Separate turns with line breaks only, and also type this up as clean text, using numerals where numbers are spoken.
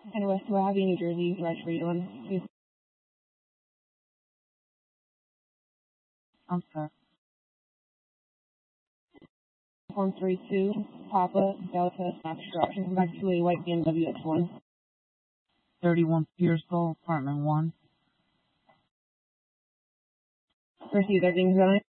and West Wabi, New Jersey, registry on.
I'm sorry.
Form 32, Papa, Delta, Foxtrot. Come back to a white BMW X1.
31 Pearsall, apartment 1.
Received, everything's on it.